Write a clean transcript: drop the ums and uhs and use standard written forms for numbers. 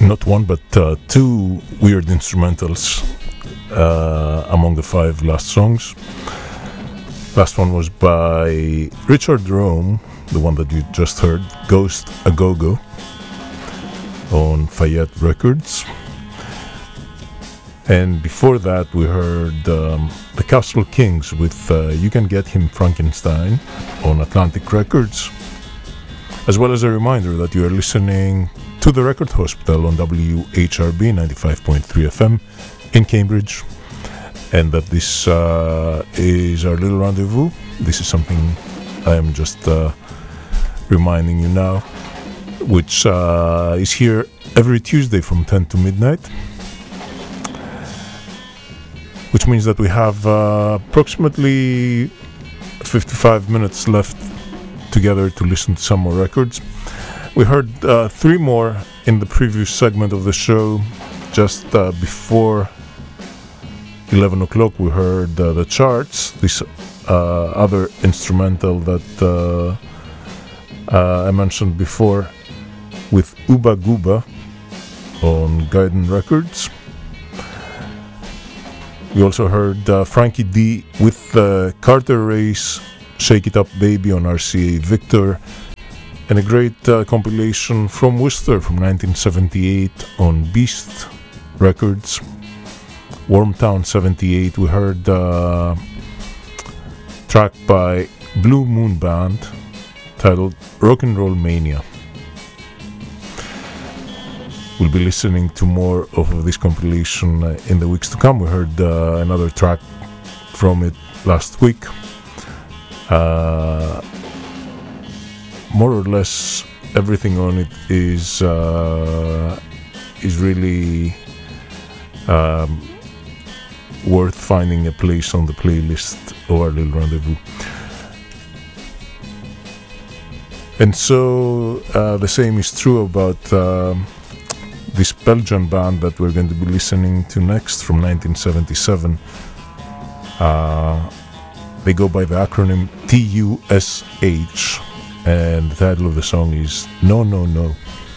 not one but two weird instrumentals among the five last songs. Last one was by Richard Rome, the one that you just heard, Ghost A Go Go, on Fayette Records. And before that we heard the Castle Kings with You Can Get Him Frankenstein on Atlantic Records, as well as a reminder that you are listening to the Record Hospital on WHRB 95.3 FM in Cambridge, and that this is our little rendezvous. This is something I am just reminding you now, which is here every Tuesday from 10 to midnight, which means that we have approximately 55 minutes left together to listen to some more records. We heard three more in the previous segment of the show. Just before 11 o'clock we heard the charts, this other instrumental that I mentioned before with Uba Guba on Gaiden Records. We also heard Frankie D with Carter Ray's Shake It Up Baby on RCA Victor, and a great compilation from Worcester from 1978 on Beast Records. Wormtown 78, we heard a track by Blue Moon Band titled Rock and Roll Mania. We'll be listening to more of this compilation in the weeks to come. We heard another track from it last week. More or less everything on it is really worth finding a place on the playlist of our little rendezvous. And so the same is true about this Belgian band that we're going to be listening to next from 1977. They go by the acronym TUSH, and the title of the song is No No No.